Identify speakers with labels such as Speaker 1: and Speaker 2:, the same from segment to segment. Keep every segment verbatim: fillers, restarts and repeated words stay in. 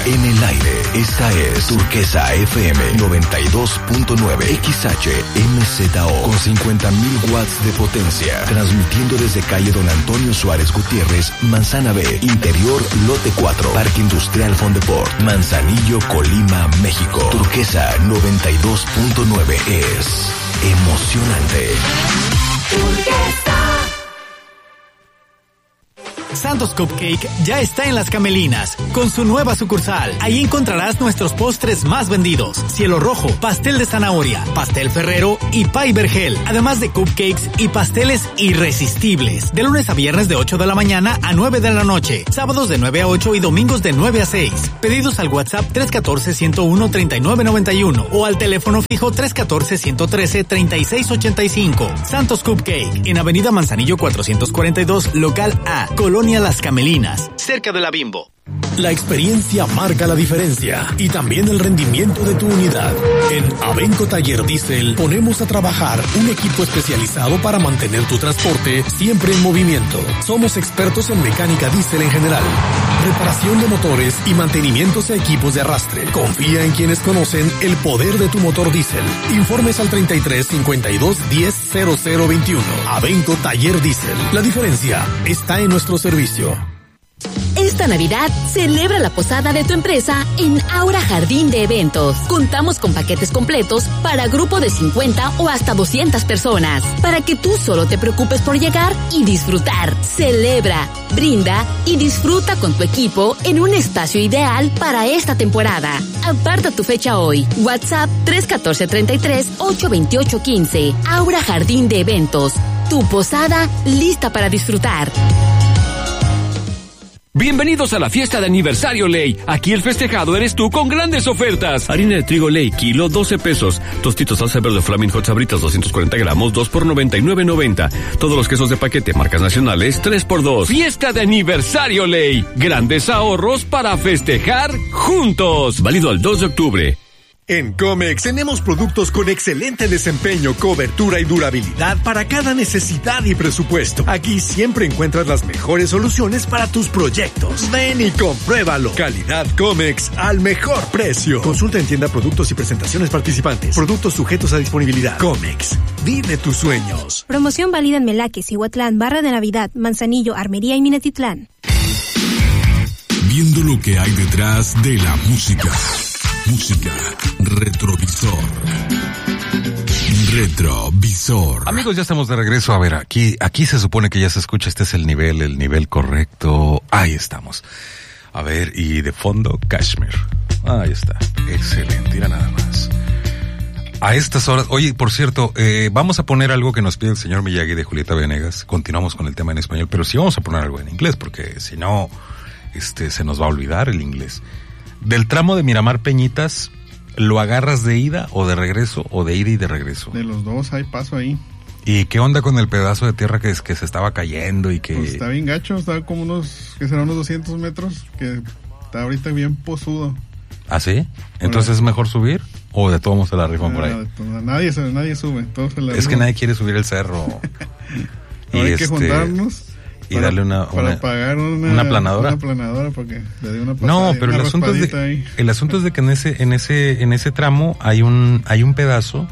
Speaker 1: En el aire, esta es Turquesa F M noventa y dos punto nueve X H M Z O con cincuenta mil watts de potencia, transmitiendo desde calle Don Antonio Suárez Gutiérrez, Manzana B, Interior, Lote cuatro, Parque Industrial Fondeport, Manzanillo, Colima, México. Turquesa noventa y dos punto nueve es emocionante. Turquesa.
Speaker 2: Santos Cupcake ya está en Las Camelinas, con su nueva sucursal. Ahí encontrarás nuestros postres más vendidos: cielo rojo, pastel de zanahoria, pastel ferrero y pie vergel, además de cupcakes y pasteles irresistibles. De lunes a viernes de ocho de la mañana a nueve de la noche, sábados de nueve a ocho y domingos de nueve a seis. Pedidos al WhatsApp tres uno cuatro, uno cero uno, tres nueve nueve uno o al teléfono fijo tres uno cuatro, uno uno tres, tres seis ocho cinco. Santos Cupcake, en Avenida Manzanillo cuatrocientos cuarenta y dos, local A, Colonia Las Camelinas, cerca de la Bimbo.
Speaker 3: La experiencia marca la diferencia y también el rendimiento de tu unidad. En Abenco Taller Diesel ponemos a trabajar un equipo especializado para mantener tu transporte siempre en movimiento. Somos expertos en mecánica diésel en general, reparación de motores y mantenimientos a equipos de arrastre. Confía en quienes conocen el poder de tu motor diésel. Informes al treinta y tres, cincuenta y dos, diez, cero cero veintiuno. Abenco Taller Diesel. La diferencia está en nuestro servicio.
Speaker 4: Esta Navidad, celebra la posada de tu empresa en Aura Jardín de Eventos. Contamos con paquetes completos para grupo de cincuenta o hasta doscientas personas, para que tú solo te preocupes por llegar y disfrutar. Celebra, brinda y disfruta con tu equipo en un espacio ideal para esta temporada. Aparta tu fecha hoy. WhatsApp tres uno cuatro, tres tres, ocho dos ocho uno cinco. Aura Jardín de Eventos. Tu posada lista para disfrutar.
Speaker 5: Bienvenidos a la fiesta de aniversario Ley. Aquí el festejado eres tú con grandes ofertas. Harina de trigo Ley, kilo, doce pesos. Tostitos salsa verde Flaming Hot Sabritas, doscientos cuarenta gramos, dos por noventa y nueve noventa. Todos los quesos de paquete, marcas nacionales, tres por dos. Fiesta de aniversario Ley. Grandes ahorros para festejar juntos. Válido al dos de octubre.
Speaker 6: En Comex tenemos productos con excelente desempeño, cobertura y durabilidad para cada necesidad y presupuesto. Aquí siempre encuentras las mejores soluciones para tus proyectos. Ven y compruébalo. Calidad Comex al mejor precio. Consulta en tienda productos y presentaciones participantes. Productos sujetos a disponibilidad. Comex, vive tus sueños.
Speaker 7: Promoción válida en Melaque, Cihuatlán, Barra de Navidad, Manzanillo, Armería y Minatitlán.
Speaker 3: Viendo lo que hay detrás de la música. Música Retrovisor. Retrovisor.
Speaker 8: Amigos, ya estamos de regreso. A ver, aquí, aquí se supone que ya se escucha. Este es el nivel, el nivel correcto. Ahí estamos. A ver, y de fondo, Kashmir. Ahí está. Excelente. Mira nada más. A estas horas, oye, por cierto, eh, vamos a poner algo que nos pide el señor Miyagi de Julieta Venegas. Continuamos con el tema en español, pero sí vamos a poner algo en inglés, porque si no, este, se nos va a olvidar el inglés. Del tramo de Miramar Peñitas, ¿lo agarras de ida o de regreso o de ida y de regreso?
Speaker 9: De los dos hay paso ahí.
Speaker 8: ¿Y qué onda con el pedazo de tierra que, que se estaba cayendo y que...?
Speaker 9: Pues está bien gacho, está como unos, que será unos doscientos metros, que está ahorita bien posudo.
Speaker 8: ¿Ah, sí? ¿Entonces es mejor subir o de todos modos se la rifan por ahí?
Speaker 9: Nadie, nadie sube, todos se la
Speaker 8: Es rifan. Que nadie quiere subir el cerro.
Speaker 9: y hay este... que juntarnos...
Speaker 8: Y
Speaker 9: para,
Speaker 8: darle una,
Speaker 9: para
Speaker 8: una,
Speaker 9: pagar una,
Speaker 8: una planadora.
Speaker 9: Una planadora porque le dé una pasada.
Speaker 8: No, pero el asunto es de, ahí. el asunto es de que en ese, en ese, en ese tramo hay un, hay un pedazo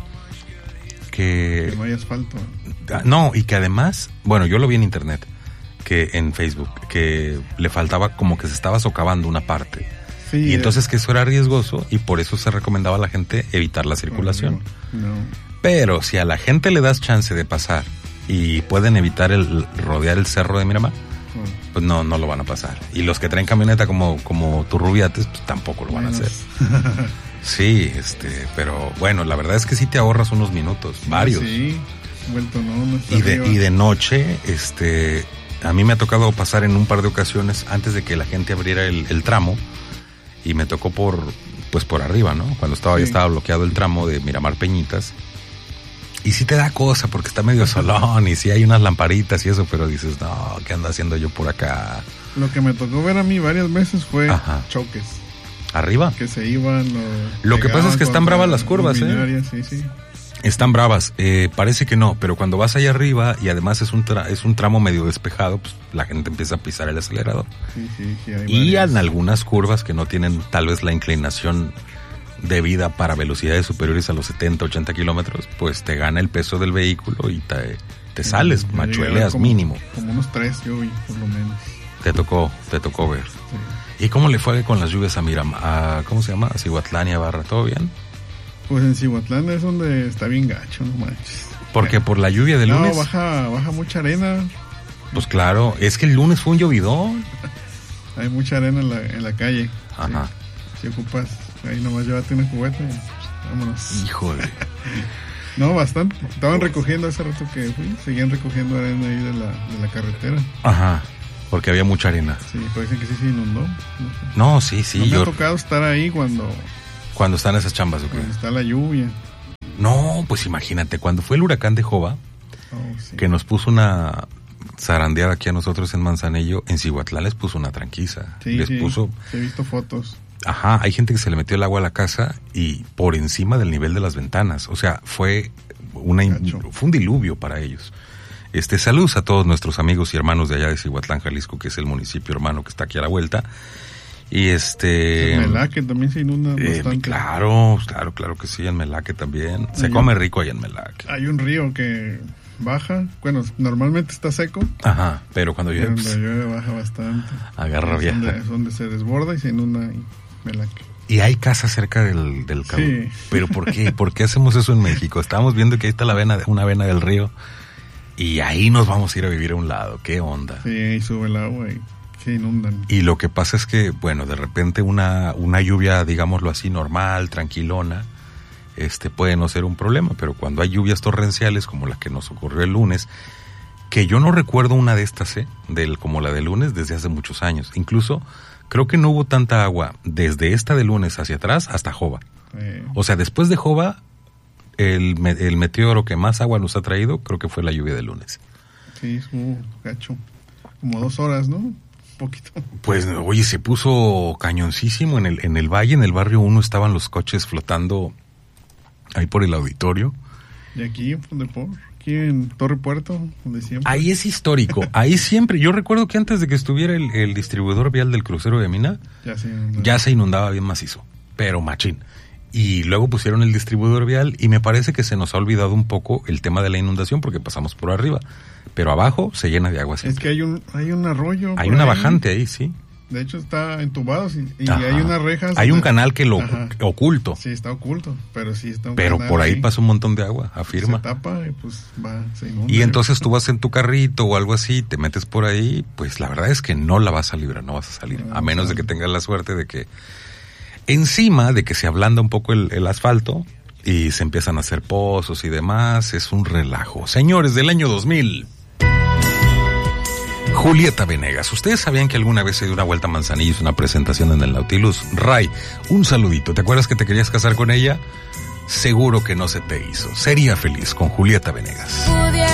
Speaker 8: que.
Speaker 9: Que no hay asfalto.
Speaker 8: No, y que además, bueno, yo lo vi en internet, que en Facebook, que le faltaba como que se estaba socavando una parte. Sí, y entonces es. que eso era riesgoso y por eso se recomendaba a la gente evitar la circulación.
Speaker 9: No, no.
Speaker 8: Pero si a la gente le das chance de pasar y pueden evitar el rodear el cerro de Miramar, oh. pues no, no lo van a pasar. Y los que traen camioneta como, como Turrubiates, pues tampoco lo van Menos. a hacer. Sí, este, pero bueno, la verdad es que sí te ahorras unos minutos, sí, varios.
Speaker 9: Sí, vuelto no, no está
Speaker 8: y de, y de noche, este, a mí me ha tocado pasar en un par de ocasiones antes de que la gente abriera el, el tramo, y me tocó por, pues por arriba, ¿no? Cuando estaba, sí. ya estaba bloqueado el tramo de Miramar Peñitas. Y sí te da cosa porque está medio solón y sí hay unas lamparitas y eso, pero dices, no, ¿qué ando haciendo yo por acá?
Speaker 9: Lo que me tocó ver a mí varias veces fue Ajá. choques.
Speaker 8: ¿Arriba?
Speaker 9: Que se iban o
Speaker 8: Lo que pasa es que están bravas las curvas, ¿eh?
Speaker 9: Sí, sí.
Speaker 8: Están bravas, eh, parece que no, pero cuando vas allá arriba y además es un tra- es un tramo medio despejado, pues la gente empieza a pisar el acelerador.
Speaker 9: Sí, sí, sí, hay
Speaker 8: Y
Speaker 9: varias.
Speaker 8: en algunas curvas que no tienen tal vez la inclinación debida para velocidades superiores a los setenta, ochenta kilómetros, pues te gana el peso del vehículo y te, te sales,
Speaker 9: Ya
Speaker 8: machueleas
Speaker 9: llegaron como-
Speaker 8: mínimo.
Speaker 9: Como unos tres yo vi, por lo menos.
Speaker 8: Te tocó, te tocó ver.
Speaker 9: Sí.
Speaker 8: ¿Y cómo le fue con las lluvias a Miram, a, ¿cómo se llama? A Cihuatlán y a Barra? ¿Todo bien?
Speaker 9: Pues en Cihuatlán es donde está bien gacho, no manches.
Speaker 8: Porque por la lluvia del
Speaker 9: No,
Speaker 8: lunes,
Speaker 9: baja, baja mucha arena.
Speaker 8: pues claro, es que el lunes fue un llovidón.
Speaker 9: Hay mucha arena en la, en la calle.
Speaker 8: Ajá.
Speaker 9: Si ocupas, ahí nomás llévate una cubeta y pues, vámonos.
Speaker 8: Híjole.
Speaker 9: No, bastante. Estaban recogiendo hace rato que fui, seguían recogiendo arena ahí de la, de la carretera.
Speaker 8: Ajá, porque había mucha arena.
Speaker 9: Sí, pero dicen que sí se inundó. No, sé.
Speaker 8: No, sí, sí,
Speaker 9: no me
Speaker 8: yo...
Speaker 9: ha tocado estar ahí cuando,
Speaker 8: Cuando están esas chambas, ¿o qué?
Speaker 9: cuando está la lluvia.
Speaker 8: No, pues imagínate, cuando fue el huracán de Jova,
Speaker 9: Oh, sí.
Speaker 8: que nos puso una zarandeada aquí a nosotros en Manzanillo, en Cihuatlán les puso una tranquiza.
Speaker 9: Sí,
Speaker 8: les
Speaker 9: sí,
Speaker 8: puso...
Speaker 9: he visto fotos.
Speaker 8: Ajá, hay gente que se le metió el agua a la casa y por encima del nivel de las ventanas. O sea, fue una in-
Speaker 9: Gacho.
Speaker 8: fue un diluvio para ellos. Este, saludos a todos nuestros amigos y hermanos de allá de Cihuatlán, Jalisco, que es el municipio hermano que está aquí a la vuelta. Y este...
Speaker 9: En Melaque también se inunda
Speaker 8: eh,
Speaker 9: bastante.
Speaker 8: claro, claro, claro que sí, en Melaque también. Se
Speaker 9: Hay
Speaker 8: come
Speaker 9: un-
Speaker 8: rico ahí en Melaque.
Speaker 9: Hay un río que baja, bueno, normalmente está seco,
Speaker 8: Ajá, pero cuando
Speaker 9: pero
Speaker 8: llueve,
Speaker 9: cuando
Speaker 8: pues,
Speaker 9: llueve baja bastante.
Speaker 8: agarra
Speaker 9: Es
Speaker 8: viaja.
Speaker 9: donde, es donde se desborda y se inunda y Melaque.
Speaker 8: Y hay casas cerca del, del cabo.
Speaker 9: Sí.
Speaker 8: Pero ¿por qué? ¿Por qué hacemos eso en México? Estábamos viendo que ahí está la vena, una vena del río y ahí nos vamos a ir a vivir a un lado. ¿Qué onda?
Speaker 9: Sí, ahí sube el agua y se inundan.
Speaker 8: Y lo que pasa es que, bueno, de repente una, una lluvia, digámoslo así, normal, tranquilona, este puede no ser un problema, pero cuando hay lluvias torrenciales como la que nos ocurrió el lunes, que yo no recuerdo una de estas, ¿eh? Del, como la del lunes desde hace muchos años. Incluso creo que no hubo tanta agua desde esta de lunes hacia atrás hasta Jova.
Speaker 9: Eh,
Speaker 8: O sea, después de Jova, el, me- el meteoro que más agua nos ha traído creo que fue la lluvia del lunes.
Speaker 9: sí, estuvo gacho. Como dos horas, ¿no? Un poquito.
Speaker 8: Pues, oye, se puso cañoncísimo en el, en el valle, en el barrio uno estaban los coches flotando ahí por el auditorio.
Speaker 9: Y aquí, donde por, aquí en Torre Puerto, donde siempre.
Speaker 8: Ahí es histórico, ahí siempre, yo recuerdo que antes de que estuviera el, el distribuidor vial del crucero de Mina,
Speaker 9: Ya se inundó.
Speaker 8: ya se inundaba bien macizo, pero machín. Y luego pusieron el distribuidor vial y me parece que se nos ha olvidado un poco el tema de la inundación porque pasamos por arriba, pero abajo se llena de agua
Speaker 9: Es
Speaker 8: siempre.
Speaker 9: que hay un, hay un arroyo.
Speaker 8: Hay
Speaker 9: por
Speaker 8: una
Speaker 9: ahí.
Speaker 8: bajante ahí, sí.
Speaker 9: De hecho, está entubado y, y
Speaker 8: Ajá.
Speaker 9: hay unas rejas.
Speaker 8: Hay un
Speaker 9: donde-
Speaker 8: canal que lo
Speaker 9: Ajá.
Speaker 8: oculto,
Speaker 9: Sí, está oculto, pero sí está un
Speaker 8: pero
Speaker 9: canal
Speaker 8: por ahí pasa un montón de agua, afirma.
Speaker 9: Se tapa y pues va, se inunda.
Speaker 8: Y entonces tú vas en tu carrito o algo así, te metes por ahí, pues la verdad es que no la vas a librar, no vas a salir,
Speaker 9: No,
Speaker 8: a menos
Speaker 9: no.
Speaker 8: de que tengas la suerte de que encima de que se ablanda un poco el, el asfalto y se empiezan a hacer pozos y demás, es un relajo. Señores, del año dos mil. Julieta Venegas, ¿ustedes sabían que alguna vez se dio una vuelta a Manzanillo, hizo una presentación en el Nautilus? Ray, un saludito, ¿te acuerdas que te querías casar con ella? Seguro que no se te hizo. Sería feliz con Julieta Venegas.